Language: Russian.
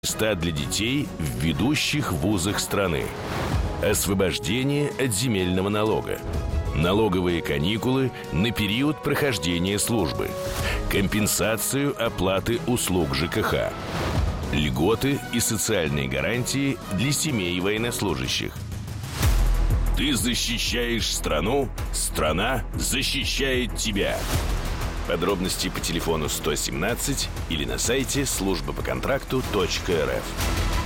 Места для детей в ведущих вузах страны. Освобождение от земельного налога. Налоговые каникулы на период прохождения службы. Компенсацию оплаты услуг ЖКХ. Льготы и социальные гарантии для семей военнослужащих. Ты защищаешь страну, страна защищает тебя. Подробности по телефону 117 или на сайте службапоконтракту.рф.